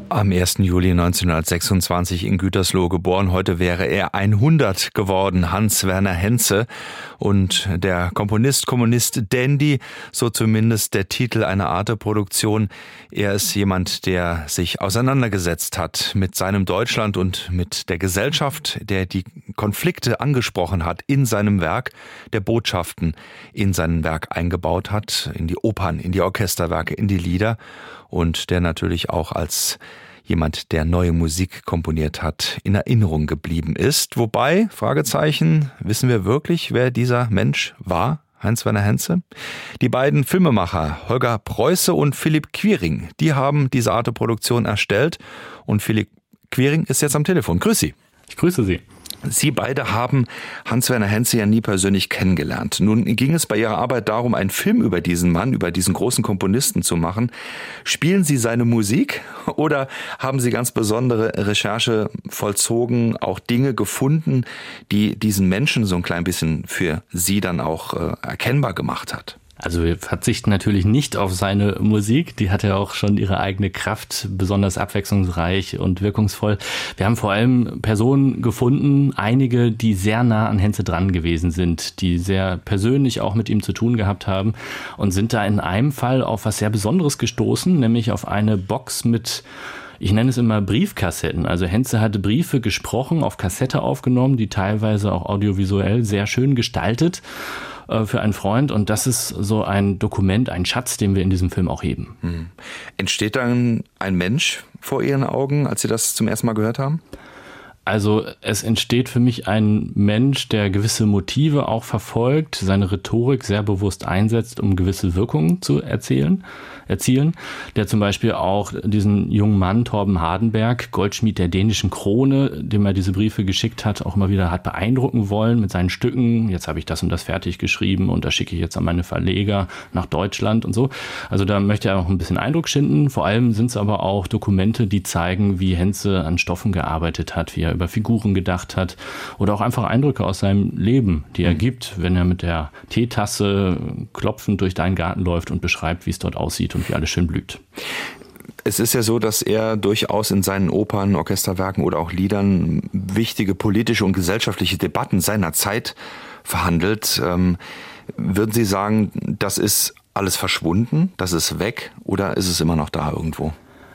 Am 1. Juli 1926 in Gütersloh geboren. Heute wäre er 100 geworden, Hans-Werner Henze. Und der Kommunist, Dandy, so zumindest der Titel einer Arte-Produktion. Er ist jemand, der sich auseinandergesetzt hat mit seinem Deutschland und mit der Gesellschaft, der die Konflikte angesprochen hat in seinem Werk, der Botschaften in sein Werk eingebaut hat, in die Opern, in die Orchesterwerke, in die Lieder. Und der natürlich auch als jemand, der neue Musik komponiert hat, in Erinnerung geblieben ist. Wobei, Fragezeichen, wissen wir wirklich, wer dieser Mensch war? Hans-Werner Henze? Die beiden Filmemacher, Holger Preuße und Philipp Quiring, die haben diese Arte-Produktion erstellt. Und Philipp Quiring ist jetzt am Telefon. Grüß Sie. Ich grüße Sie. Sie beide haben Hans-Werner Henze ja nie persönlich kennengelernt. Nun ging es bei Ihrer Arbeit darum, einen Film über diesen Mann, über diesen großen Komponisten zu machen. Spielen Sie seine Musik oder haben Sie ganz besondere Recherche vollzogen, auch Dinge gefunden, die diesen Menschen so ein klein bisschen für Sie dann auch erkennbar gemacht hat? Also wir verzichten natürlich nicht auf seine Musik, die hat ja auch schon ihre eigene Kraft, besonders abwechslungsreich und wirkungsvoll. Wir haben vor allem Personen gefunden, einige, die sehr nah an Henze dran gewesen sind, die sehr persönlich auch mit ihm zu tun gehabt haben und sind da in einem Fall auf was sehr Besonderes gestoßen, nämlich auf eine Box mit, ich nenne es immer Briefkassetten. Also Henze hatte Briefe gesprochen, auf Kassette aufgenommen, die teilweise auch audiovisuell sehr schön gestaltet für einen Freund. Und das ist so ein Dokument, ein Schatz, den wir in diesem Film auch heben. Entsteht dann ein Mensch vor Ihren Augen, als Sie das zum ersten Mal gehört haben? Also es entsteht für mich ein Mensch, der gewisse Motive auch verfolgt, seine Rhetorik sehr bewusst einsetzt, um gewisse Wirkungen zu erzielen, der zum Beispiel auch diesen jungen Mann, Torben Hardenberg, Goldschmied der dänischen Krone, dem er diese Briefe geschickt hat, auch immer wieder hat beeindrucken wollen mit seinen Stücken. Jetzt habe ich das und das fertig geschrieben und das schicke ich jetzt an meine Verleger nach Deutschland und so. Also da möchte er auch ein bisschen Eindruck schinden. Vor allem sind es aber auch Dokumente, die zeigen, wie Henze an Stoffen gearbeitet hat, wie er über Figuren gedacht hat oder auch einfach Eindrücke aus seinem Leben, die er gibt, wenn er mit der Teetasse klopfend durch deinen Garten läuft und beschreibt, wie es dort aussieht und wie alles schön blüht. Es ist ja so, dass er durchaus in seinen Opern, Orchesterwerken oder auch Liedern wichtige politische und gesellschaftliche Debatten seiner Zeit verhandelt. Würden Sie sagen, das ist alles verschwunden, das ist weg oder ist es immer noch da irgendwo?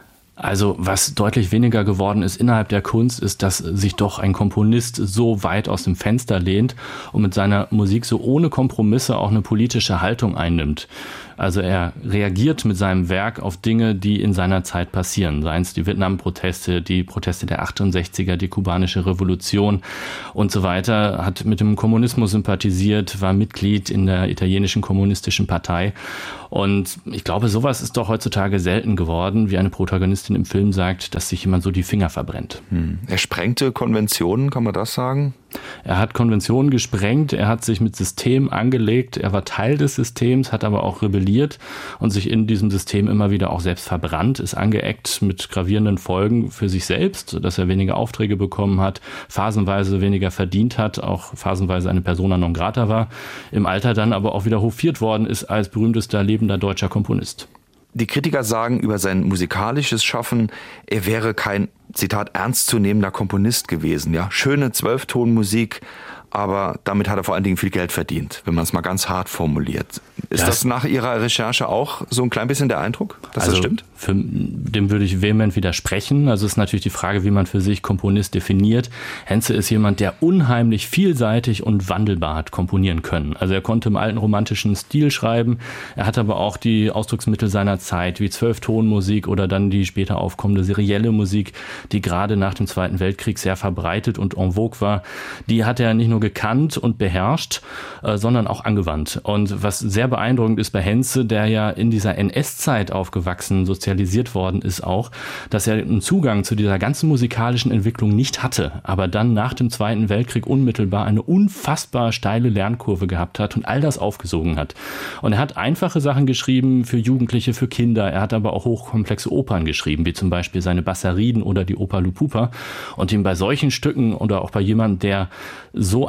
Also was deutlich weniger geworden ist innerhalb der Kunst, ist, dass sich doch ein Komponist so weit aus dem Fenster lehnt und mit seiner Musik so ohne Kompromisse auch eine politische Haltung einnimmt. Also er reagiert mit seinem Werk auf Dinge, die in seiner Zeit passieren. Seien es die Vietnam-Proteste, die Proteste der 68er, die kubanische Revolution und so weiter. Hat mit dem Kommunismus sympathisiert, war Mitglied in der italienischen kommunistischen Partei. Und ich glaube, sowas ist doch heutzutage selten geworden, wie eine Protagonistin im Film sagt, dass sich jemand so die Finger verbrennt. Er sprengte Konventionen, kann man das sagen? Er hat Konventionen gesprengt, er hat sich mit System angelegt, er war Teil des Systems, hat aber auch rebelliert und sich in diesem System immer wieder auch selbst verbrannt, ist angeeckt mit gravierenden Folgen für sich selbst, dass er weniger Aufträge bekommen hat, phasenweise weniger verdient hat, auch phasenweise eine Persona non grata war, im Alter dann aber auch wieder hofiert worden ist als berühmtester lebender deutscher Komponist. Die Kritiker sagen über sein musikalisches Schaffen, er wäre kein, Zitat, ernstzunehmender Komponist gewesen. Ja, schöne 12-Ton-Musik, aber damit hat er vor allen Dingen viel Geld verdient, wenn man es mal ganz hart formuliert. Ist das nach Ihrer Recherche auch so ein klein bisschen der Eindruck, dass das stimmt? Dem würde ich vehement widersprechen. Also es ist natürlich die Frage, wie man für sich Komponist definiert. Henze ist jemand, der unheimlich vielseitig und wandelbar hat komponieren können. Also er konnte im alten romantischen Stil schreiben. Er hat aber auch die Ausdrucksmittel seiner Zeit, wie 12-Ton-Musik oder dann die später aufkommende serielle Musik, die gerade nach dem Zweiten Weltkrieg sehr verbreitet und en vogue war. Die hat er nicht nur gekannt und beherrscht, sondern auch angewandt. Und was sehr beeindruckend ist bei Henze, der ja in dieser NS-Zeit aufgewachsen, sozialisiert worden ist auch, dass er einen Zugang zu dieser ganzen musikalischen Entwicklung nicht hatte, aber dann nach dem Zweiten Weltkrieg unmittelbar eine unfassbar steile Lernkurve gehabt hat und all das aufgesogen hat. Und er hat einfache Sachen geschrieben für Jugendliche, für Kinder. Er hat aber auch hochkomplexe Opern geschrieben, wie zum Beispiel seine Bassariden oder die Oper Lupupa. Und ihm bei solchen Stücken oder auch bei jemandem, der so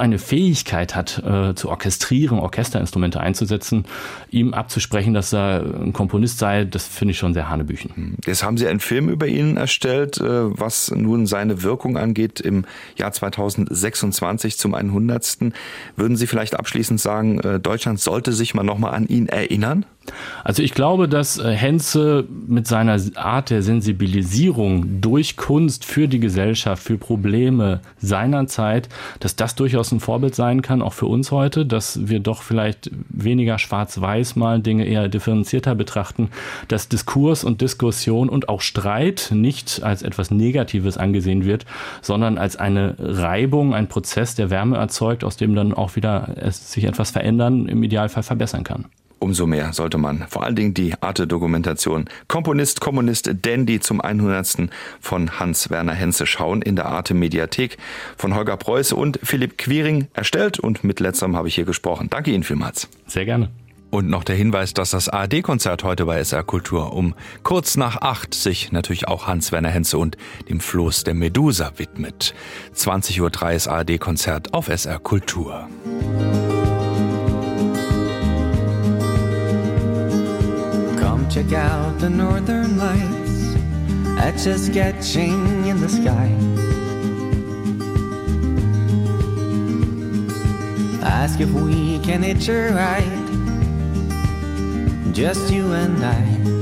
eine Fähigkeit hat, zu orchestrieren, Orchesterinstrumente einzusetzen, ihm abzusprechen, dass er ein Komponist sei, das finde ich schon sehr hanebüchen. Jetzt haben Sie einen Film über ihn erstellt, was nun seine Wirkung angeht im Jahr 2026 zum 100. Würden Sie vielleicht abschließend sagen, Deutschland sollte sich mal nochmal an ihn erinnern? Also ich glaube, dass Henze mit seiner Art der Sensibilisierung durch Kunst für die Gesellschaft, für Probleme seiner Zeit, dass das durchaus ein Vorbild sein kann, auch für uns heute, dass wir doch vielleicht weniger schwarz-weiß mal Dinge eher differenzierter betrachten, dass Diskurs und Diskussion und auch Streit nicht als etwas Negatives angesehen wird, sondern als eine Reibung, ein Prozess, der Wärme erzeugt, aus dem dann auch wieder sich etwas verändern, im Idealfall verbessern kann. Umso mehr sollte man vor allen Dingen die Arte-Dokumentation Komponist, Kommunist, Dandy zum 100. von Hans-Werner Henze schauen in der Arte-Mediathek von Holger Preuß und Philipp Quiring erstellt, und mit letzterem habe ich hier gesprochen. Danke Ihnen vielmals. Sehr gerne. Und noch der Hinweis, dass das ARD-Konzert heute bei SR Kultur um kurz nach 8 sich natürlich auch Hans-Werner Henze und dem Floß der Medusa widmet. 20:03 Uhr ist ARD-Konzert auf SR Kultur. Check out the northern lights, etch a sketching in the sky. Ask if we can hitch a ride, just you and I.